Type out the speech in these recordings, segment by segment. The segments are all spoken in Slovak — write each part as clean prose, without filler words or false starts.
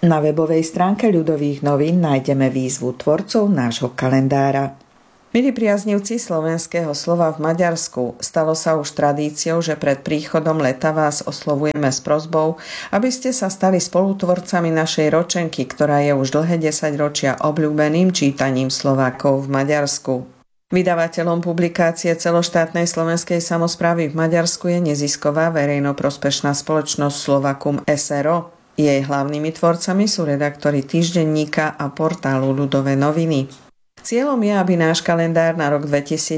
Na webovej stránke Ľudových novín nájdeme výzvu tvorcov nášho kalendára. Milí priaznivci slovenského slova v Maďarsku, stalo sa už tradíciou, že pred príchodom leta vás oslovujeme s prosbou, aby ste sa stali spolutvorcami našej ročenky, ktorá je už dlhé 10 ročia obľúbeným čítaním Slovákov v Maďarsku. Vydavateľom publikácie celoštátnej slovenskej samosprávy v Maďarsku je nezisková verejnoprospešná spoločnosť Slovakum s.r.o. Jej hlavnými tvorcami sú redaktori týždenníka a portálu Ľudové noviny. Cieľom je, aby náš kalendár na rok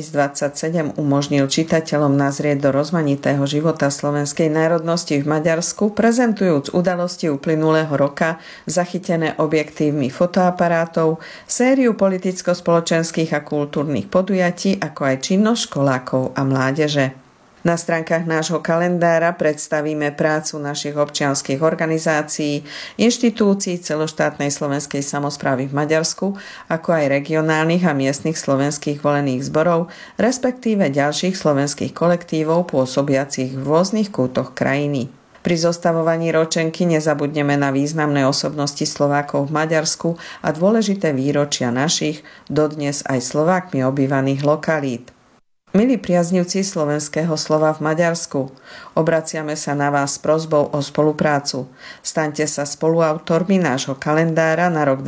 2027 umožnil čitateľom nazrieť do rozmanitého života slovenskej národnosti v Maďarsku, prezentujúc udalosti uplynulého roka zachytené objektívmi fotoaparátov, sériu politicko-spoločenských a kultúrnych podujatí, ako aj činnosť školákov a mládeže. Na stránkach nášho kalendára predstavíme prácu našich občianskych organizácií, inštitúcií celoštátnej slovenskej samosprávy v Maďarsku, ako aj regionálnych a miestnych slovenských volených zborov, respektíve ďalších slovenských kolektívov pôsobiacich v rôznych kútoch krajiny. Pri zostavovaní ročenky nezabudneme na významné osobnosti Slovákov v Maďarsku a dôležité výročia našich, dodnes aj Slovákmi obývaných lokalít. Milí priaznivci slovenského slova v Maďarsku, obraciame sa na vás s prosbou o spoluprácu. Staňte sa spoluautormi nášho kalendára na rok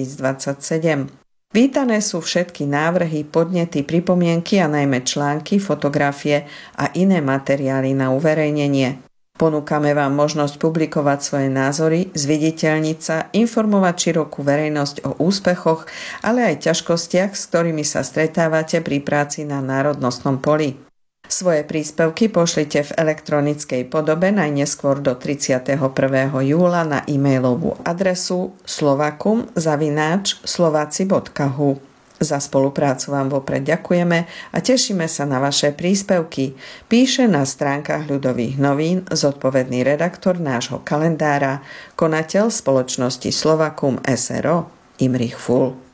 2027. Vítané sú všetky návrhy, podnety, pripomienky a najmä články, fotografie a iné materiály na uverejnenie. Ponúkame vám možnosť publikovať svoje názory, zviditeľniť sa, informovať širokú verejnosť o úspechoch, ale aj ťažkostiach, s ktorými sa stretávate pri práci na národnostnom poli. Svoje príspevky pošlite v elektronickej podobe najneskôr do 31. júla na e-mailovú adresu slovakum@slovaci.hu. Za spoluprácu vám vopred ďakujeme a tešíme sa na vaše príspevky. Píše na stránkach Ľudových novín zodpovedný redaktor nášho kalendára, konateľ spoločnosti Slovakum s.r.o. Imrich Ful.